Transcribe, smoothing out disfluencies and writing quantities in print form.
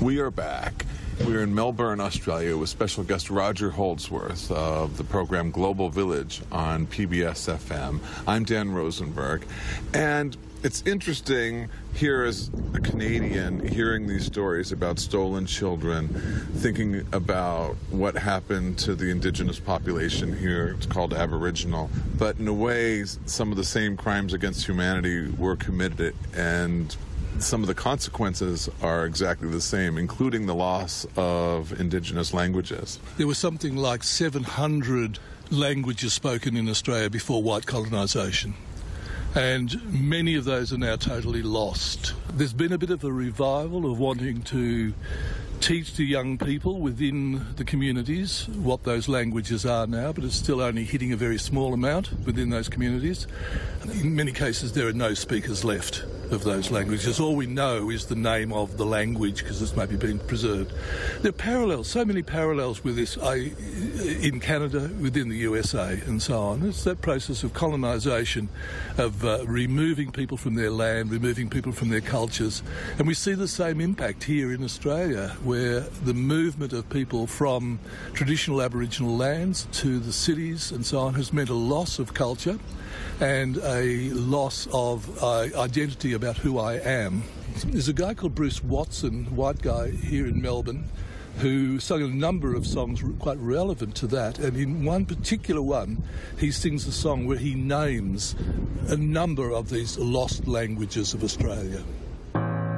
We are back. We're in Melbourne, Australia, with special guest Roger Holdsworth of the program Global Village on PBS FM. I'm Dan Rosenberg, and it's interesting here as a Canadian hearing these stories about stolen children, thinking about what happened to the Indigenous population here. It's called Aboriginal. But in a way, some of the same crimes against humanity were committed, and some of the consequences are exactly the same, including the loss of Indigenous languages. There was something like 700 languages spoken in Australia before white colonisation, and many of those are now totally lost. There's been a bit of a revival of wanting to teach the young people within the communities what those languages are now, but it's still only hitting a very small amount within those communities. In many cases, there are no speakers left of those languages. All we know is the name of the language because it's maybe been preserved. There are parallels, so many parallels with this in Canada, within the USA and so on. It's that process of colonisation, of removing people from their land, removing people from their cultures. And we see the same impact here in Australia, where the movement of people from traditional Aboriginal lands to the cities and so on has meant a loss of culture and a loss of identity about who I am. There's a guy called Bruce Watson, white guy here in Melbourne, who sung a number of songs quite relevant to that, and in one particular one he sings a song where he names a number of these lost languages of Australia.